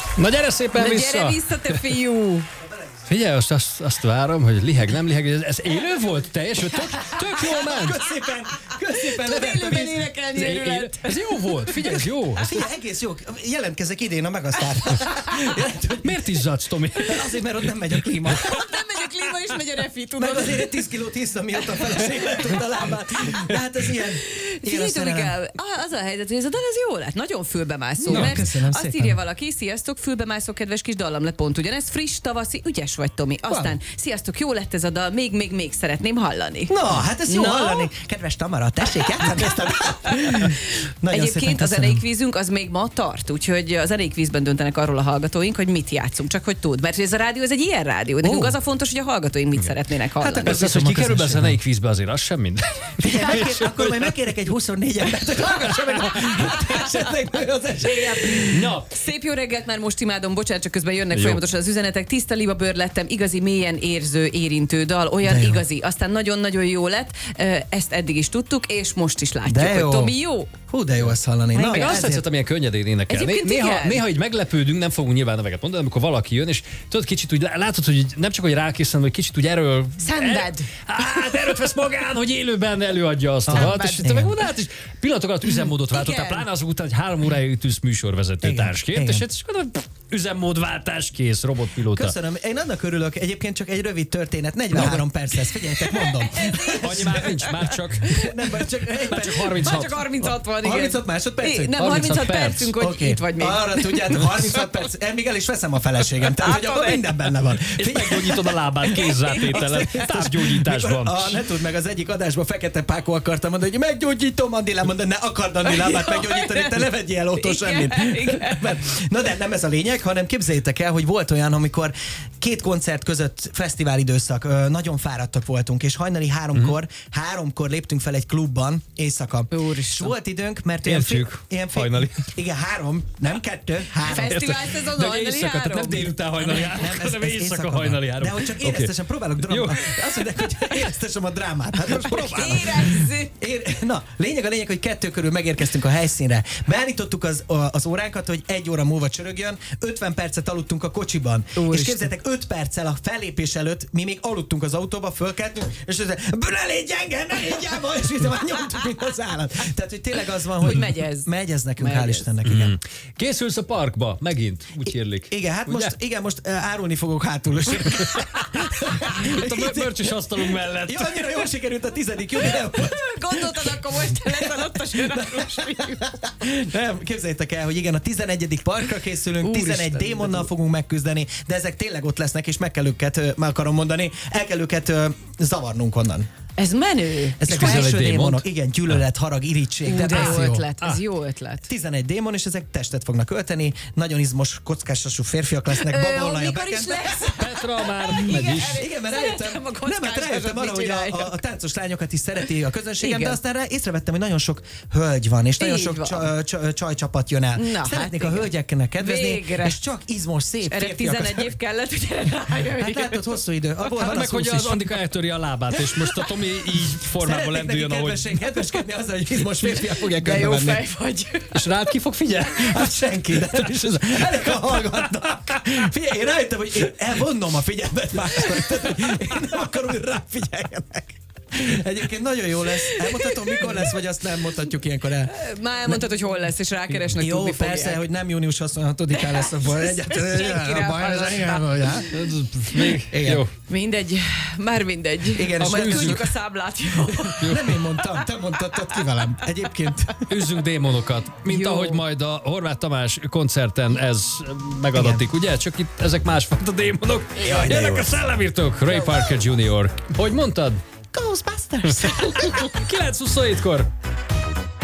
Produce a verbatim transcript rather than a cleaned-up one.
Na gyere szépen Na vissza! gyere vissza, te fiú! Figyelj, azt, azt, azt várom, hogy liheg, nem liheg, ez, ez élő volt? Teljes, tök, tök jól ment. Köszépen, köszépen. Tud élőben énekelni, őrület. Ez jó volt, figyelj, ez jó. Ez... Figyelj, egész jó. Jelentkezek idén a Megasztár. Miért izzadsz, Tomi? Azért, mert ott nem megy a klíma. Nem megy a klíma, és megy a refi, tudod. Meg azért egy tíz kilót hiszem, mióta a feleség lett a lábát. De hát ez ilyen. Figyelj, Tomikám, az a helyzet, hogy ez a dal ez jó lett, nagyon fülbemászó. Na, mert köszönöm azt szépen. írja valaki, sziasztok, fülbemászó, kedves kis dallam lett pont ugyanez, friss, tavaszi, ügyes vagy, Tomi. Aztán, wow. Sziasztok, jó lett ez a dal, még, még, még szeretném hallani. Na, hát ez jó Na? hallani. Kedves Tamara, tessék, játszani ezt a... Nagyon Egyébként a zenei kvízünk az még ma tart, úgyhogy a zenei kvízben döntenek arról a hallgatóink, hogy mit játszunk, csak hogy tud. Mert ez a rádió, ez egy ilyen rádió. Nekünk Ó. az a fontos, hogy a hallgatóink mit szeretnének hallani. Hát Ez az, hogy kikerül be a zenei kvízbe, azért az sem mind. Figyelj, megkér, akkor majd megkérek egy huszonnégy embert, hogy hallgassa meg a esetleg az esélyem. Na, Szép jó reggelt, már most imádom, bocsánat, csak közben jönnek Jó. folyamatosan az üzenetek. Tiszta libabőr lettem, igazi mélyen érző, érintő dal, olyan De jó. igazi. Aztán nagyon-nagyon jó lett, Ö, ezt eddig is tudtuk, és most is látjuk, De hogy jó. Tomi jó. Hú, de jó ezt hallani. Na, meg azt ezért- tetszett, amilyen könnyedén énekel. Egyébként Néha, igen. néha így meglepődünk, nem fogunk nyilván neveket mondani, amikor valaki jön, és tudod, kicsit úgy látod, hogy így nem csak, hogy rákészül, hogy kicsit úgy erről... Szenved. Er, hát erőt vesz magán, hogy élőben előadja azt a Szenved. dalt, és te Igen. meg mondod, hát, és pillanatok alatt üzemmódot váltottál, Igen. pláne az után, hogy három óráig tűz műsorvezető Igen. társként, Igen. és ez csak üzemmódváltás kész, robotpilóta. Köszönöm. Én annak örülök, egyébként csak egy rövid történet, negyvenhárom perc lesz, figyeljetek, mondom. Annyi már nincs, már csak, Nem, baj, csak egy már perc. csak Már harminchat. csak harminchat van, igen. harminchat másodperc? É, nem, harminchat harminchat perc. percünk, hogy Oké. itt vagy még. Arra tudjátok, harminchat perc, el még el is veszem a feleségem, tehát hogy akkor minden benne van. És meggyógyítod a lábát kézzátételen, távgyógyításban. A, ne tudd meg, az egyik adásban Fekete Pákó akarta mondani, hogy meggyógyítom, Andilám, mondta, ne akard Andillábát meggyógyítani, te ne vegyél autó Igen, semmit. igen. Na de nem ez a lényeg, hanem képzeljétek el, hogy volt olyan, amikor két koncert között fesztivál időszak, ö, nagyon fáradtak voltunk, és hajnali háromkor, mm-hmm. háromkor léptünk fel egy klubban éjszaka. Úristen. És volt időnk, mert Értsük, hajnali. Igen, három, nem kettő, három. Fesztivált ez az De hajnali éjszaka, tehát nem három. délután hajnali három, hanem éjszaka hajnali három. De hogy csak Oké. éreztesen próbálok Jó. drámát. Azt mondják, hogy éreztessem a drámát. Hát most próbálom. Érezzük. Ér, na, lényeg a lényeg, hogy kettő körül megérkeztünk a helyszínre. Beállítottuk az, a, az óránkat, hogy egy óra múlva csörögjön, ötven percet aludtunk a kocsiban. Úristen. És képzeljétek, öt perccel a fellépés előtt mi még aludtunk az autóba, fölkeltünk, és ez ne légy gyenge, ne légy gyáva, és így már nyomtuk, mint az állat. Tehát, hogy tényleg az van, hogy, Hogy megy ez. Megy ez nekünk, Megy hál' ez. Istennek, igen. Készülsz a parkba, megint, úgy hírlik. Igen, hát Ugye? most, igen, most uh, árulni fogok hátul. És... Itt a mörcsös asztalunk mellett. Ja, annyira jól sikerült a tizedik jubileum. Gondoltad, akkor most te leszel ott a sörárus fiú. Nem, képzeljétek el, hogy igen, a tizenegyedik parkra készülünk, Úristen, tizenegy de démonnal fogunk megküzdeni, de ezek tényleg ott lesznek, és meg kell őket, ö, meg akarom mondani, el kell őket ö, zavarnunk onnan. Ez menő. Ezek És az tizenegy első démont? démonok, igen, gyűlölet, harag, irítség, Ú, de jó depresszió. ötlet, ez jó ötlet. tizenegy démon, és ezek testet fognak ölteni, nagyon izmos, kockásasú férfiak lesznek, Ö, babollaja mikor is bekentek. lesz? Petra már megy is. Igen, mert Szeretem rájöttem, a nem, mert rájöttem arra, hogy a, a, a táncos lányokat is szereti a közönségem, Igen. de aztán rá észrevettem, hogy nagyon sok hölgy van, és nagyon Így sok van. csa, csa, csajcsapat jön el. Na, Szeretnék hát a igen. hölgyeknek kedvezni, Végre. és csak izmos, szép Erre férfiak. tizenegy év kellett, hogy erre rájöjjön. Hát látod, hosszú idő. Abból Hát van meg, a hogy szósz az is. Andika eltöri a lábát, és most a Tomi így formában Szeretnék neki lendüljön, ahogy... kedvesen- kedveskedni azzal, hogy izmos férfiak fogják De jó körbevenni. fej vagy. És rád ki fog figyelni? Hát senki, de és ez, elég ha hallgatnak. Figyelj, én rájöttem, hogy én elvonnom a figyelmet máskor. Tehát, én nem akarom, hogy rá figyeljenek. Egyébként nagyon jó lesz. Elmondhatom, mikor lesz, vagy azt nem mondhatjuk ilyenkor el. Már elmondtad, hogy hol lesz, és rákeresnek, Jó, tudni persze, fogják. hogy nem június huszonhatodikán lesz a bal. Egyáltalán Senki a baj, az ráfáradtál. igen, Még? Igen. Jó. Mindegy, már mindegy. Igen, és Akkor üzzük. küldjük a számlát. Jó. Nem én mondtam, te mondtad ki velem. Egyébként. Üzzünk démonokat, mint Jó. ahogy majd a Horváth Tamás koncerten ez megadatik, ugye? Csak itt ezek másfajta démonok. Jaj, de Jönnek jó a ez. szellemírtók, Ray Parker junior Hogy mondtad? Ghostbusters! kilenc huszonhétkor